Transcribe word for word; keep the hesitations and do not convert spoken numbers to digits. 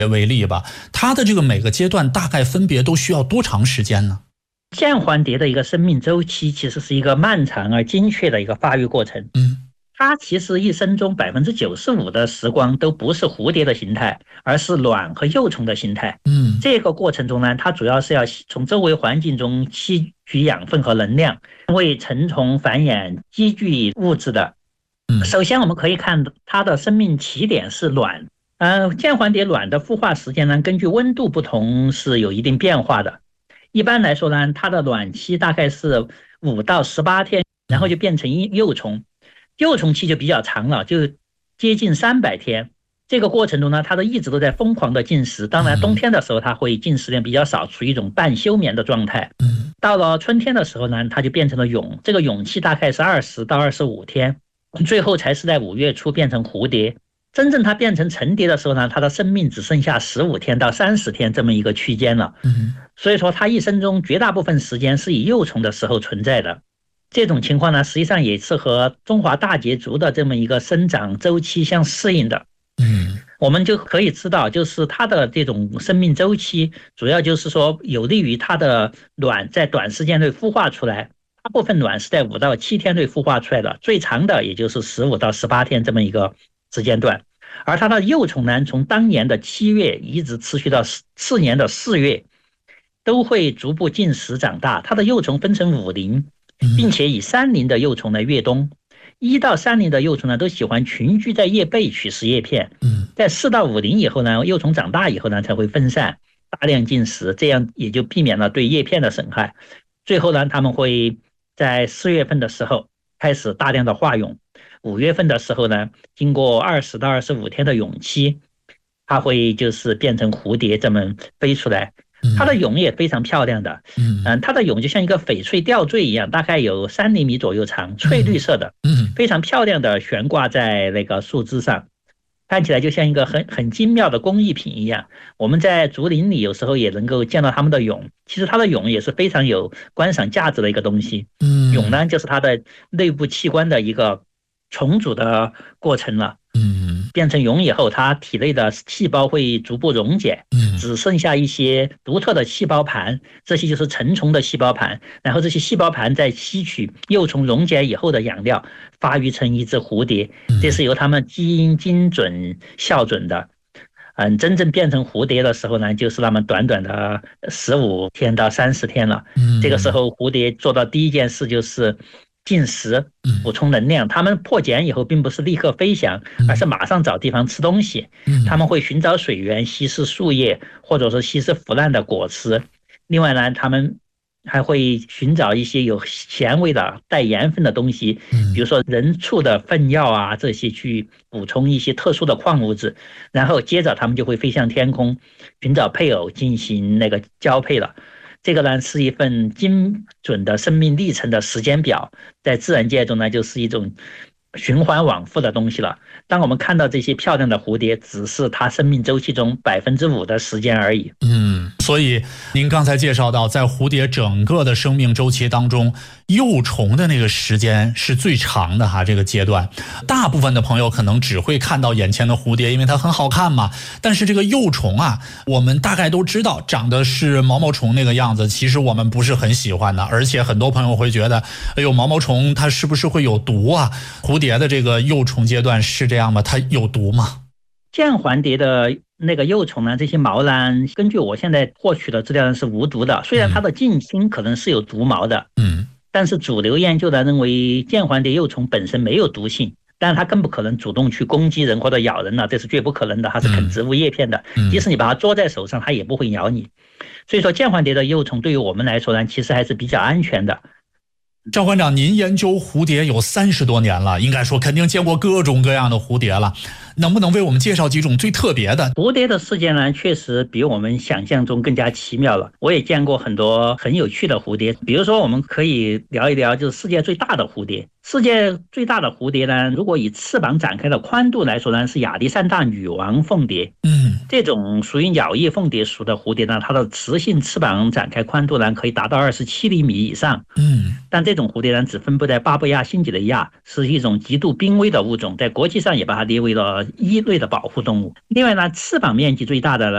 为例吧，它的这个每个阶段大概分别都需要多长时间呢？ 剑环蝶的一个生命周期其实是一个漫长而精确的一个发育过程。 嗯， 它其实一生中 百分之九十五 的时光都不是蝴蝶的形态，而是卵和幼虫的形态。 嗯， 这个过程中呢，它主要是要从周围环境中吸取养分和能量，为成虫繁衍积聚物质的。首先我们可以看它的生命起点是卵。呃，剑环蝶卵的孵化时间呢，根据温度不同是有一定变化的。一般来说呢，它的卵期大概是五到十八天，然后就变成幼虫。幼虫期就比较长了，就接近三百天。这个过程中呢，它的一直都在疯狂的进食。当然，冬天的时候它会进食量比较少，处于一种半休眠的状态。到了春天的时候呢，它就变成了蛹。这个蛹期大概是二十到二十五天，最后才是在五月初变成蝴蝶。真正它变成成蝶的时候呢，它的生命只剩下十五天到三十天这么一个区间了。所以说它一生中绝大部分时间是以幼虫的时候存在的。这种情况呢，实际上也是和中华大节族的这么一个生长周期相适应的。 嗯， 我们就可以知道，就是它的这种生命周期，主要就是说有利于它的卵在短时间内孵化出来。大部分卵是在五到七天内孵化出来的，最长的也就是十五到十八天这么一个时间段。而它的幼虫呢，从当年的七月一直持续到次年的四月，都会逐步进食长大。它的幼虫分成五龄，并且以三龄的幼虫来越冬。一到三龄的幼虫呢，都喜欢群居在叶背取食叶片。在四到五龄以后呢，幼虫长大以后呢，才会分散大量进食，这样也就避免了对叶片的损害。最后呢，他们会在四月份的时候开始大量的化蛹。五月份的时候呢，经过二十到二十五天的蛹期，它会就是变成蝴蝶这么飞出来。它的蛹也非常漂亮的，嗯，它的蛹就像一个翡翠吊坠一样，大概有三厘米左右长，翠绿色的，非常漂亮的悬挂在那个树枝上，看起来就像一个很很精妙的工艺品一样。我们在竹林里有时候也能够见到它们的蛹，其实它的蛹也是非常有观赏价值的一个东西。蛹呢，就是它的内部器官的一个重组的过程了。 嗯， 变成蛹以后，它体内的细胞会逐步溶解，只剩下一些独特的细胞盘，这些就是成虫的细胞盘。然后这些细胞盘在吸取幼虫溶解以后的养料，发育成一只蝴蝶。这是由它们基因精准校准的。嗯，真正变成蝴蝶的时候呢，就是那么短短的十五天到三十天了。这个时候蝴蝶做到第一件事就是进食，补充能量。他们破茧以后并不是立刻飞翔，而是马上找地方吃东西。他们会寻找水源，吸食树叶，或者说吸食腐烂的果实。另外呢，他们还会寻找一些有咸味的带盐分的东西，比如说人畜的粪尿啊，这些去补充一些特殊的矿物质。然后接着他们就会飞向天空，寻找配偶进行那个交配了。这个呢是一份精准的生命历程的时间表，在自然界中呢就是一种循环往复的东西了。当我们看到这些漂亮的蝴蝶，只是它生命周期中百分之五的时间而已。 嗯，所以您刚才介绍到，在蝴蝶整个的生命周期当中，幼虫的那个时间是最长的哈，这个阶段。大部分的朋友可能只会看到眼前的蝴蝶，因为它很好看嘛。但是这个幼虫啊，我们大概都知道，长得是毛毛虫那个样子，其实我们不是很喜欢的。而且很多朋友会觉得，哎呦，毛毛虫它是不是会有毒啊？蝴蝶的这个幼虫阶段是这样吗？它有毒吗？ 剑环蝶的那个幼虫呢，这些毛呢，根据我现在获取的资料呢是无毒的，虽然它的近亲可能是有毒毛的，嗯，但是主流研究呢认为剑环蝶幼虫本身没有毒性，但是它更不可能主动去攻击人或者咬人了，这是绝不可能的，它是啃植物叶片的，即使你把它捉在手上，它也不会咬你。所以说剑环蝶的幼虫对于我们来说呢，其实还是比较安全的。 赵馆长，您研究蝴蝶有三十多年了，应该说肯定见过各种各样的蝴蝶了，能不能为我们介绍几种最特别的？ 蝴蝶的世界呢，确实比我们想象中更加奇妙了。我也见过很多很有趣的蝴蝶，比如说我们可以聊一聊，就是世界最大的蝴蝶。世界最大的蝴蝶呢，如果以翅膀展开的宽度来说呢，是亚历山大女王凤蝶。嗯，这种属于鸟叶凤蝶属的蝴蝶呢，它的雌性翅膀展开宽度呢，可以达到二十七厘米以上。嗯，但这种蝴蝶呢，只分布在巴布亚新几内亚，是一种极度濒危的物种，在国际上也把它列为了一类的保护动物。另外呢，翅膀面积最大的呢